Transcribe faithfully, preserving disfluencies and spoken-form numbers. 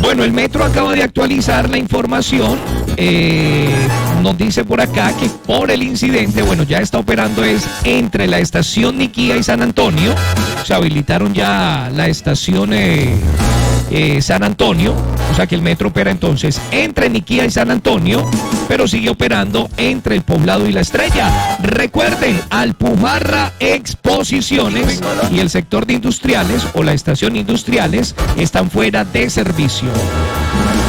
Bueno, el metro acaba de actualizar la información. Eh, nos dice por acá que por el incidente, bueno, ya está operando es entre la estación Niquía y San Antonio. Se habilitaron ya la estación eh, eh, San Antonio. O sea que el metro opera entonces entre Niquía y San Antonio, pero sigue operando entre el Poblado y La Estrella. Recuerden, Alpujarra Exposiciones y el sector de industriales o la estación industriales están fuera de servicio.